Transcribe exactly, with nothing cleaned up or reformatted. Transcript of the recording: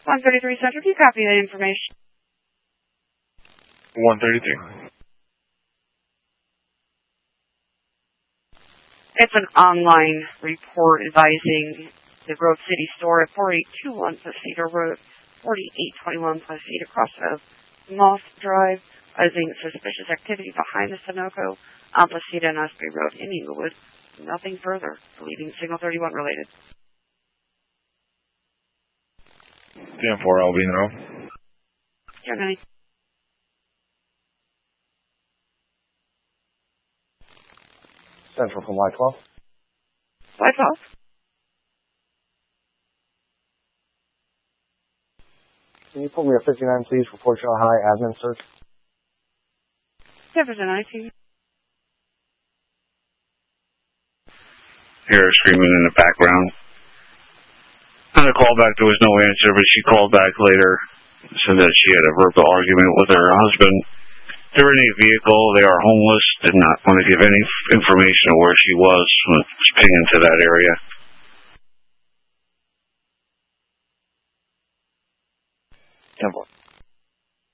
one thirty-three Central, if you copy that information. one thirty-three. It's an online report advising the Grove City store at forty-eight twenty-one Placida Road, forty-eight twenty-one Placida, across of Moss Drive, advising suspicious activity behind the Sunoco on Placida and Osprey Road in Inglewood. Nothing further. Believing Signal thirty-one related. ten four, I'll be in the row. Germany. Central from Y twelve. Y twelve. Can you pull me a fifty-nine, please, for Fort Shaw High admin search? Jefferson, I see. Hear her screaming in the background. On the callback, there was no answer, but she called back later, said that she had a verbal argument with her husband. They're in a vehicle. They are homeless. Did not want to give any information of where she was when it was pinging to that area. Temple.